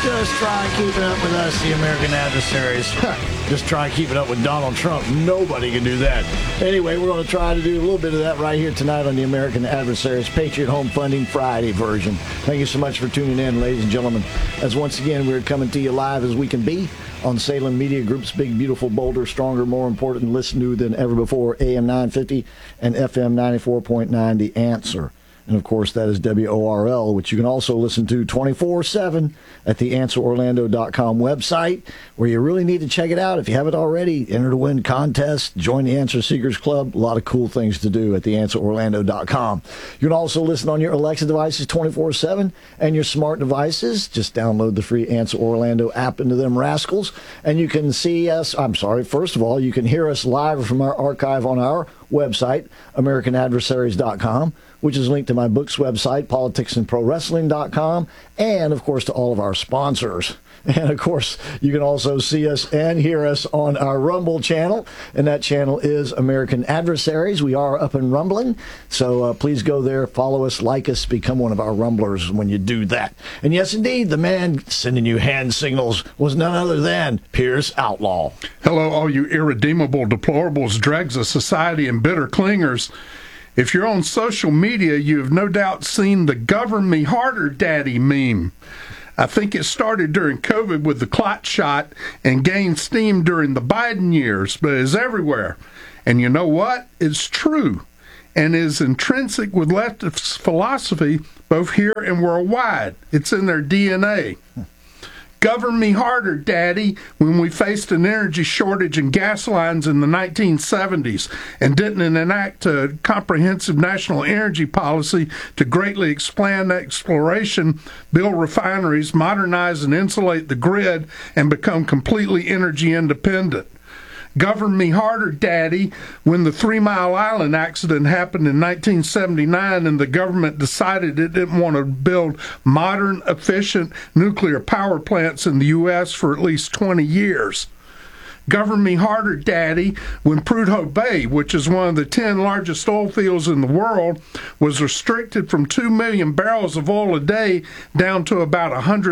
Just try keeping up with us, the American adversaries. Just try keeping up with Donald Trump. Nobody can do that. Anyway, we're going to try to do a little bit of that right here tonight on the American Adversaries Patriot Home Funding Friday version. Thank you so much for tuning in, ladies and gentlemen. As once again, we're coming to you live as we can be on Salem Media Group's big, beautiful, bolder, stronger, more important, and listened to than ever before, AM 950 and FM 94.9, The Answer. And, of course, that is WORL, which you can also listen to 24/7 at the AnswerOrlando.com website, where you really need to check it out. If you haven't already, enter to win contest, join the Answer Seekers Club. A lot of cool things to do at the AnswerOrlando.com. You can also listen on your Alexa devices 24/7 and your smart devices. Just download the free Answer Orlando app into them rascals, and you can see us. First of all, you can hear us live from our archive on our website, AmericanAdversaries.com, which is linked to my book's website, politicsandprowrestling.com, and, of course, to all of our sponsors. And, of course, you can also see us and hear us on our Rumble channel, and that channel is American Adversaries. We are up and rumbling, so please go there, follow us, like us, become one of our Rumblers when you do that. And, yes, indeed, the man sending you hand signals was none other than Pierce Outlaw. Hello, all you irredeemable deplorables, dregs of society, and bitter clingers. If you're on social media, you have no doubt seen the "Govern Me Harder, Daddy" meme. I think it started during COVID with the clot shot and gained steam during the Biden years, but is everywhere. And you know what? It's true and is intrinsic with leftist philosophy, both here and worldwide. It's in their DNA. Govern me harder, Daddy, when we faced an energy shortage and gas lines in the 1970s and didn't enact a comprehensive national energy policy to greatly expand exploration, build refineries, modernize and insulate the grid, and become completely energy independent. Govern me harder, Daddy, when the 3 Mile Island accident happened in 1979 and the government decided it didn't want to build modern, efficient nuclear power plants in the U.S. for at least 20 years. Govern me harder, Daddy, when Prudhoe Bay, which is one of the 10 largest oil fields in the world, was restricted from 2 million barrels of oil a day down to about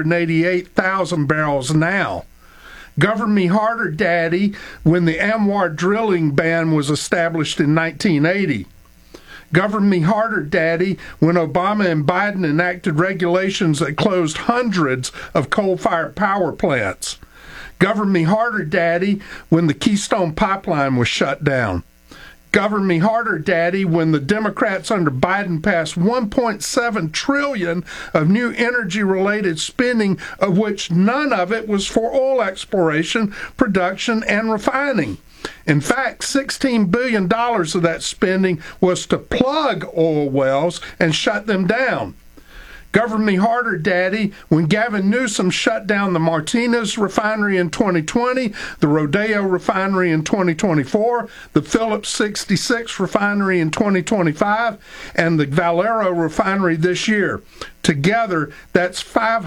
188,000 barrels now. Govern me harder, Daddy, when the ANWR drilling ban was established in 1980. Govern me harder, Daddy, when Obama and Biden enacted regulations that closed hundreds of coal-fired power plants. Govern me harder, Daddy, when the Keystone Pipeline was shut down. Govern me harder, Daddy, when the Democrats under Biden passed $1.7 trillion of new energy-related spending, of which none of it was for oil exploration, production, and refining. In fact, $16 billion of that spending was to plug oil wells and shut them down. Govern me harder, Daddy, when Gavin Newsom shut down the Martinez refinery in 2020, the Rodeo refinery in 2024, the Phillips 66 refinery in 2025, and the Valero refinery this year. Together, that's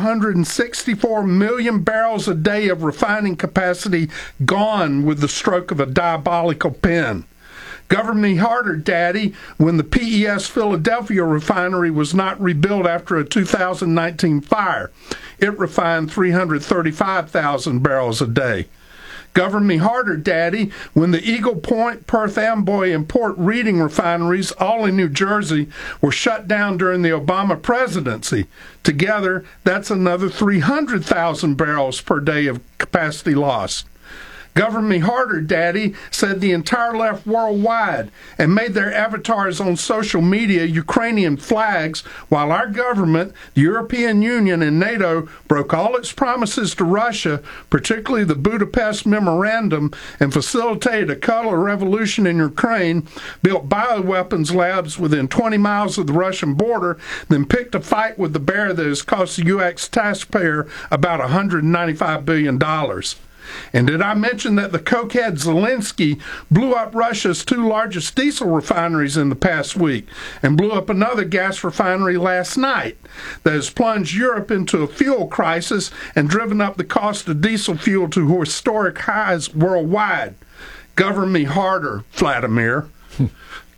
564 million barrels a day of refining capacity gone with the stroke of a diabolical pen. Govern me harder, Daddy, when the PES Philadelphia refinery was not rebuilt after a 2019 fire. It refined 335,000 barrels a day. Govern me harder, Daddy, when the Eagle Point, Perth Amboy, and Port Reading refineries, all in New Jersey, were shut down during the Obama presidency. Together, that's another 300,000 barrels per day of capacity lost. Govern me harder, Daddy, said the entire left worldwide, and made their avatars on social media Ukrainian flags, while our government, the European Union, and NATO broke all its promises to Russia, particularly the Budapest Memorandum, and facilitated a color revolution in Ukraine, built bioweapons labs within 20 miles of the Russian border, then picked a fight with the bear that has cost the U.S. taxpayer about $195 billion. And did I mention that the cokehead Zelensky blew up Russia's 2 largest diesel refineries in the past week and blew up another gas refinery last night that has plunged Europe into a fuel crisis and driven up the cost of diesel fuel to historic highs worldwide? Govern me harder, Vladimir.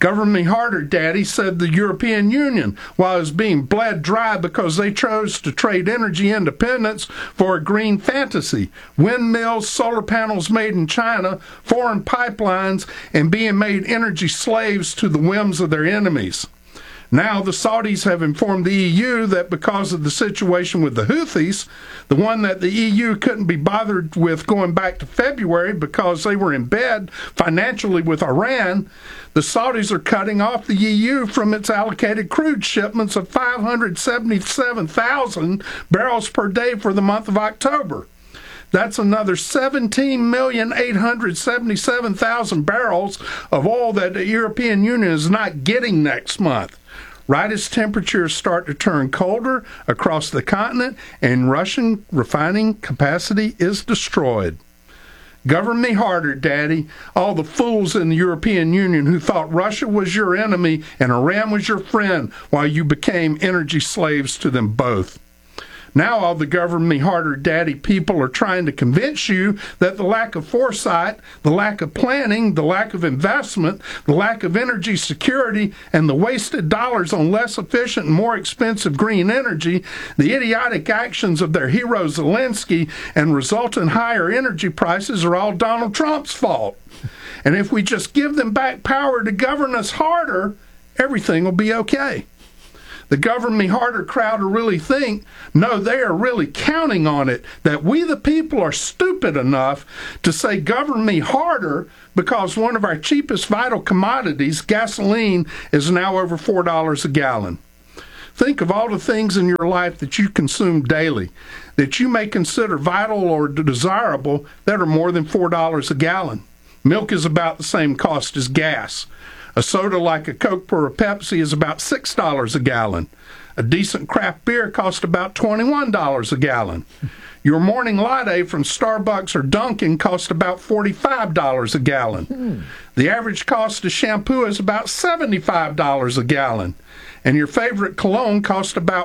Govern me harder, Daddy, said the European Union, while it was being bled dry because they chose to trade energy independence for a green fantasy. Windmills, solar panels made in China, foreign pipelines, and being made energy slaves to the whims of their enemies. Now the Saudis have informed the EU that because of the situation with the Houthis, the one that the EU couldn't be bothered with going back to February because they were in bed financially with Iran, the Saudis are cutting off the EU from its allocated crude shipments of 577,000 barrels per day for the month of October. That's another 17,877,000 barrels of oil that the European Union is not getting next month. Right as temperatures start to turn colder across the continent and Russian refining capacity is destroyed. Govern me harder, Daddy. All the fools in the European Union who thought Russia was your enemy and Iran was your friend while you became energy slaves to them both. Now all the govern me harder, Daddy people are trying to convince you that the lack of foresight, the lack of planning, the lack of investment, the lack of energy security, and the wasted dollars on less efficient and more expensive green energy, the idiotic actions of their hero Zelensky, and resultant higher energy prices are all Donald Trump's fault. And if we just give them back power to govern us harder, everything will be okay. The govern me harder crowd will really think, no, they are really counting on it, that we the people are stupid enough to say govern me harder because one of our cheapest vital commodities, gasoline, is now over $4 a gallon. Think of all the things in your life that you consume daily that you may consider vital or desirable that are more than $4 a gallon. Milk is about the same cost as gas. A soda like a Coke or a Pepsi is about $6 a gallon. A decent craft beer costs about $21 a gallon. Your morning latte from Starbucks or Dunkin' costs about $45 a gallon. The average cost of shampoo is about $75 a gallon. And your favorite cologne costs about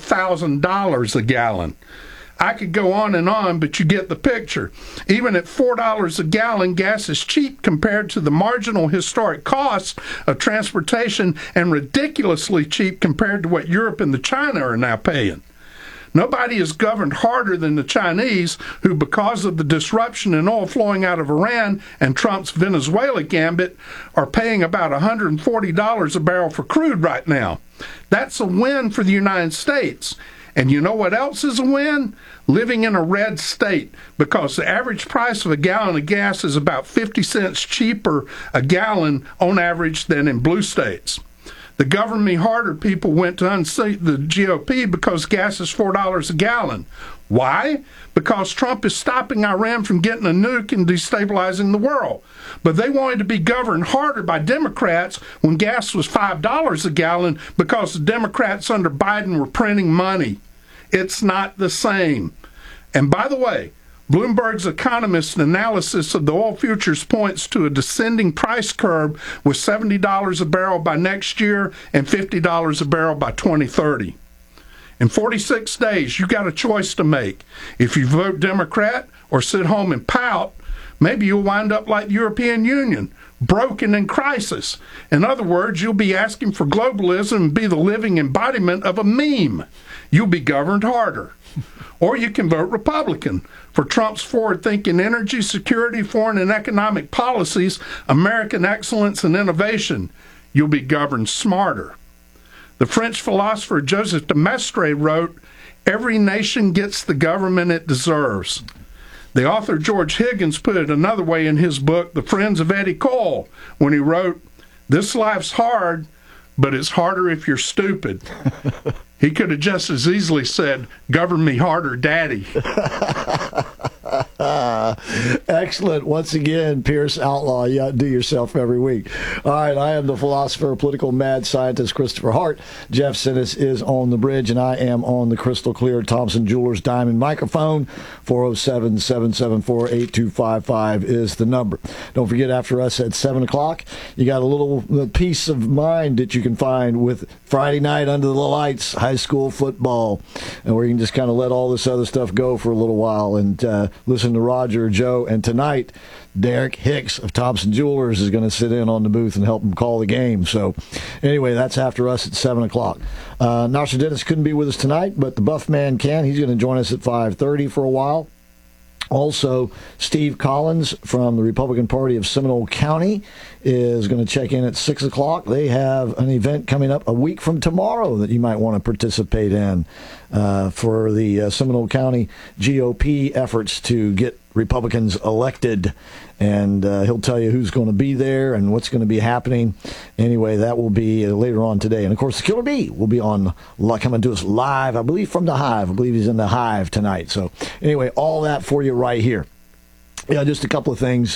$4,000 a gallon. I could go on, but you get the picture. Even at $4 a gallon, gas is cheap compared to the marginal historic costs of transportation and ridiculously cheap compared to what Europe and the China are now paying. Nobody is governed harder than the Chinese, who, because of the disruption in oil flowing out of Iran and Trump's Venezuela gambit, are paying about $140 a barrel for crude right now. That's a win for the United States. And you know what else is a win? Living in a red state, because the average price of a gallon of gas is about 50 cents cheaper a gallon on average than in blue states. The govern me harder people went to unseat the GOP because gas is $4 a gallon. Why? Because Trump is stopping Iran from getting a nuke and destabilizing the world. But they wanted to be governed harder by Democrats when gas was $5 a gallon because the Democrats under Biden were printing money. It's not the same. And by the way, Bloomberg's economist analysis of the oil futures points to a descending price curve with $70 a barrel by next year and $50 a barrel by 2030. In 46 days, you got a choice to make. If you vote Democrat or sit home and pout, maybe you'll wind up like the European Union, broken in crisis. In other words, you'll be asking for globalism and be the living embodiment of a meme. You'll be governed harder. Or you can vote Republican for Trump's forward-thinking energy, security, foreign and economic policies, American excellence and innovation. You'll be governed smarter. The French philosopher Joseph de Maistre wrote, "Every nation gets the government it deserves." The author George Higgins put it another way in his book, The Friends of Eddie Cole, when he wrote, "This life's hard, but it's harder if you're stupid." He could have just as easily said, "Govern me harder, Daddy." Excellent. Once again, Pierce Outlaw, you outdo yourself every week. All right, I am the philosopher, political mad scientist Christopher Hart. Jeff Sinnis is on the bridge, and I am on the crystal clear Thompson Jewelers Diamond microphone. 407-774-8255 is the number. Don't forget, after us at 7 o'clock, you got a little peace of mind that you can find with Friday night under the lights, high school football, and where you can just kind of let all this other stuff go for a little while and listen listen to Roger or Joe. And tonight, Derek Hicks of Thompson Jewelers is going to sit in on the booth and help him call the game. So anyway, that's after us at 7 o'clock. Nostradamus couldn't be with us tonight, but the Buff Man can. He's going to join us at 5:30 for a while. Also, Steve Collins from the Republican Party of Seminole County is going to check in at 6 o'clock. They have an event coming up a week from tomorrow that you might want to participate in for the Seminole County GOP efforts to get Republicans elected. And he'll tell you who's going to be there and what's going to be happening. Anyway, that will be later on today. And, of course, the Killer Bee will be coming to us live, I believe, from the Hive. I believe he's in the Hive tonight. So, anyway, all that for you right here. Yeah, just a couple of things.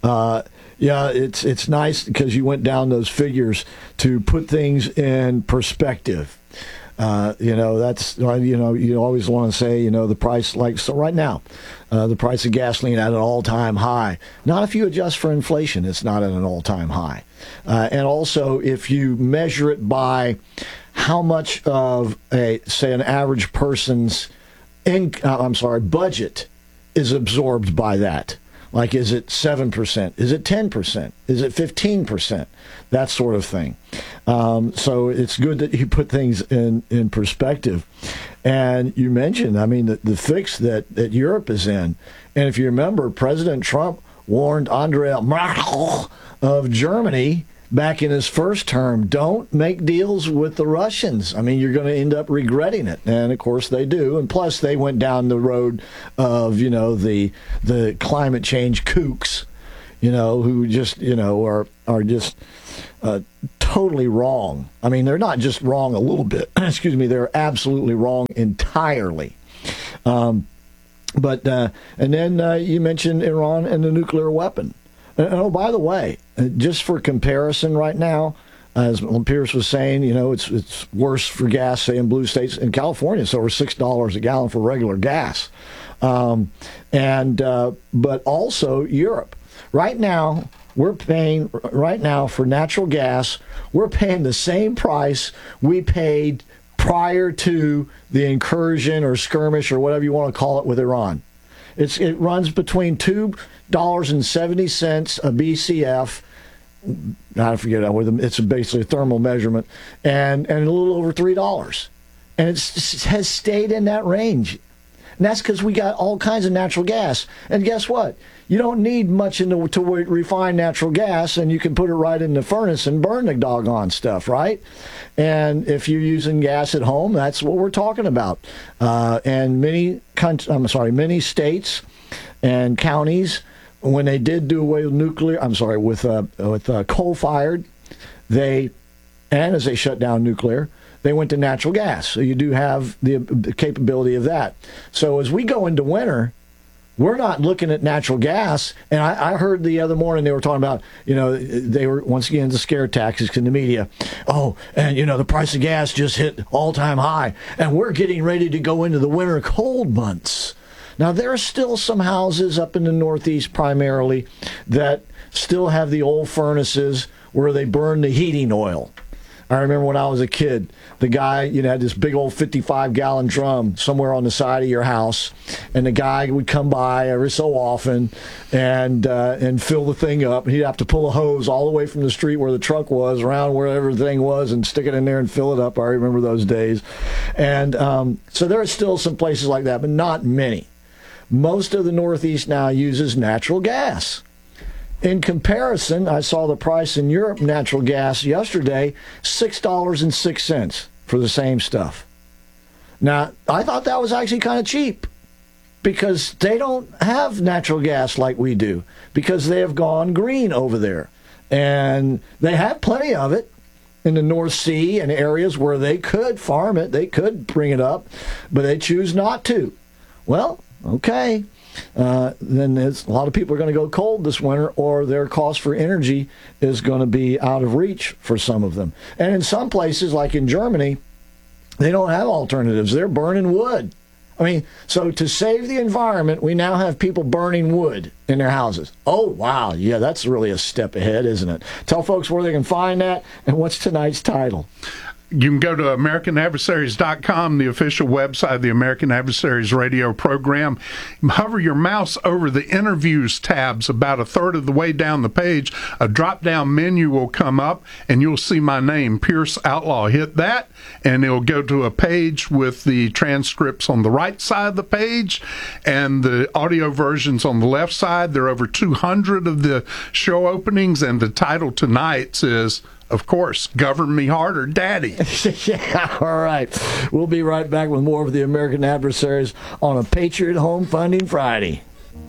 It's nice because you went down those figures to put things in perspective. That's, you always want to say, the price, so right now, the price of gasoline at an all-time high. Not if you adjust for inflation, it's not at an all-time high. And also, if you measure it by how much of an average person's budget is absorbed by that. Like, is it 7%? Is it 10%? Is it 15%? That sort of thing. So it's good that you put things in perspective. And you mentioned, the fix that Europe is in. And if you remember, President Trump warned Angela Merkel of Germany back in his first term, don't make deals with the Russians. You're going to end up regretting it. And, of course, they do. And plus, they went down the road of, the climate change kooks, who just, are just totally wrong. They're not just wrong a little bit. Excuse me. They're absolutely wrong entirely. And then you mentioned Iran and the nuclear weapon. And, by the way, just for comparison right now, as Pierce was saying, it's worse for gas, say, in blue states. In California, it's over $6 a gallon for regular gas. But also Europe. Right now, for natural gas, we're paying the same price we paid prior to the incursion or skirmish or whatever you want to call it with Iran. It runs between $2.70 a BCF. I forget it's basically a thermal measurement, and a little over $3, and it has stayed in that range. And that's because we got all kinds of natural gas. And guess what? You don't need much to refine natural gas, and you can put it right in the furnace and burn the doggone stuff, right? And if you're using gas at home, that's what we're talking about. And many states and counties, when they did do away with coal-fired, as they shut down nuclear, they went to natural gas. So you do have the capability of that. So as we go into winter, we're not looking at natural gas. And I heard the other morning they were talking about, they were, once again, the scare tactics in the media. Oh, and, the price of gas just hit all-time high. And we're getting ready to go into the winter cold months. Now, there are still some houses up in the Northeast primarily that still have the old furnaces where they burn the heating oil. I remember when I was a kid, the guy, had this big old 55-gallon drum somewhere on the side of your house, and the guy would come by every so often and fill the thing up. And he'd have to pull a hose all the way from the street where the truck was, around wherever the thing was, and stick it in there and fill it up. I remember those days. And so there are still some places like that, but not many. Most of the Northeast now uses natural gas. In comparison, I saw the price in Europe, natural gas, yesterday, $6.06 for the same stuff. Now, I thought that was actually kind of cheap because they don't have natural gas like we do because they have gone green over there. And they have plenty of it in the North Sea and areas where they could farm it, they could bring it up, but they choose not to. Well, okay. Then a lot of people are going to go cold this winter, or their cost for energy is going to be out of reach for some of them. And in some places, like in Germany, they don't have alternatives. They're burning wood. So to save the environment, we now have people burning wood in their houses. Oh, wow. Yeah, that's really a step ahead, isn't it? Tell folks where they can find that and what's tonight's title. You can go to AmericanAdversaries.com, the official website of the American Adversaries radio program. Hover your mouse over the interviews tabs about a third of the way down the page. A drop-down menu will come up, and you'll see my name, Pierce Outlaw. Hit that, and it'll go to a page with the transcripts on the right side of the page and the audio versions on the left side. There are over 200 of the show openings, and the title tonight's is, of course, Govern Me Harder, Daddy. Yeah, all right. We'll be right back with more of the American Adversaries on a Patriot Home Funding Friday.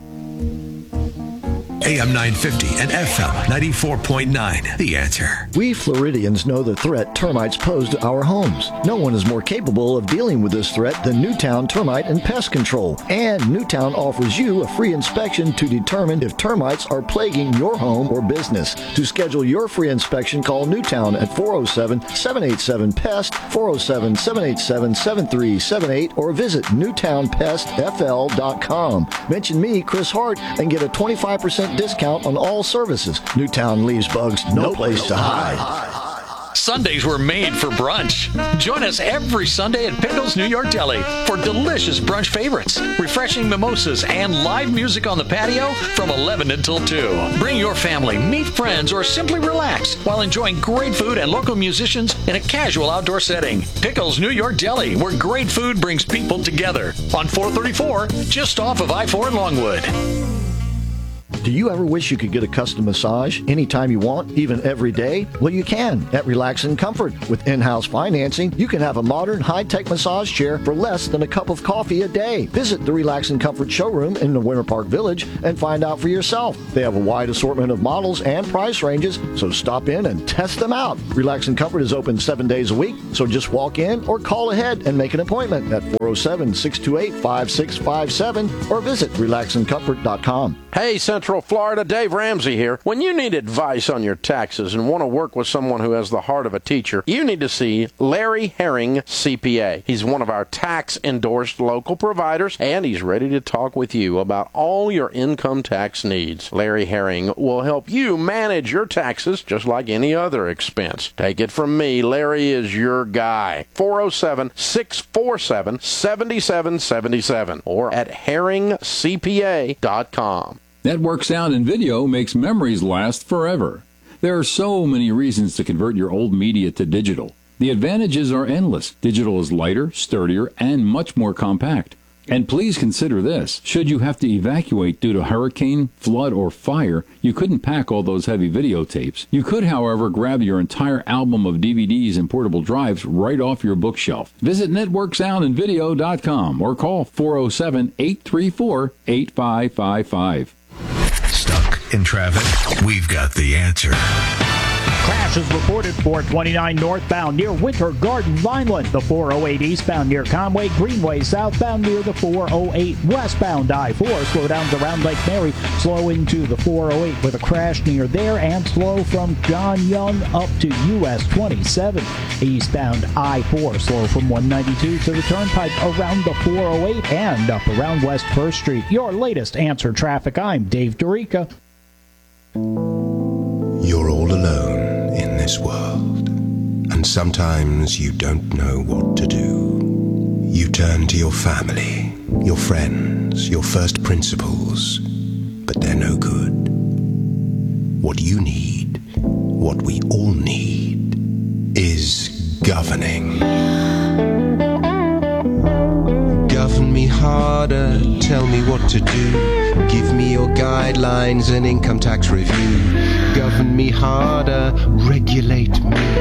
AM 950 and FM 94.9. The Answer. We Floridians know the threat termites pose to our homes. No one is more capable of dealing with this threat than Newtown Termite and Pest Control. And Newtown offers you a free inspection to determine if termites are plaguing your home or business. To schedule your free inspection, call Newtown at 407-787-PEST, 407-787-7378, or visit newtownpestfl.com. Mention me, Chris Hart, and get a 25% discount on all services. Newtown leaves bugs no place to hide. Sundays were made for brunch. Join us every Sunday at Pickles New York Deli for delicious brunch favorites, refreshing mimosas, and live music on the patio from 11 until 2. Bring your family, meet friends, or simply relax while enjoying great food and local musicians in a casual outdoor setting. Pickles New York Deli, where great food brings people together. On 434, just off of I-4 in Longwood. Do you ever wish you could get a custom massage anytime you want, even every day? Well, you can at Relax and Comfort. With in-house financing, you can have a modern, high-tech massage chair for less than a cup of coffee a day. Visit the Relax and Comfort showroom in the Winter Park Village and find out for yourself. They have a wide assortment of models and price ranges, so stop in and test them out. Relax and Comfort is open 7 days a week, so just walk in or call ahead and make an appointment at 407-628-5657 or visit relaxandcomfort.com. Hey, Central Florida, Dave Ramsey here. When you need advice on your taxes and want to work with someone who has the heart of a teacher, you need to see Larry Herring, CPA. He's one of our tax-endorsed local providers, and he's ready to talk with you about all your income tax needs. Larry Herring will help you manage your taxes just like any other expense. Take it from me, Larry is your guy. 407-647-7777 or at herringcpa.com. Network Sound and Video makes memories last forever. There are so many reasons to convert your old media to digital. The advantages are endless. Digital is lighter, sturdier, and much more compact. And please consider this. Should you have to evacuate due to hurricane, flood, or fire, you couldn't pack all those heavy videotapes. You could, however, grab your entire album of DVDs and portable drives right off your bookshelf. Visit networksoundandvideo.com or call 407-834-8555. Stuck in traffic? We've got the answer. Crash is reported 429 northbound near Winter Garden, Vineland. The 408 eastbound near Conway, Greenway southbound near the 408 westbound I-4. Slowdowns around Lake Mary, slow into the 408 with a crash near there, and slow from John Young up to US 27. Eastbound I-4, slow from 192 to the Turnpike around the 408 and up around West 1st Street. Your latest Answer Traffic. I'm Dave Dorica. You're all alone in this world, and sometimes you don't know what to do. You turn to your family, your friends, your first principles, but they're no good. What you need, what we all need, is governing. Govern me harder, tell me what to do. Give me your guidelines and income tax review. Govern me harder, regulate me.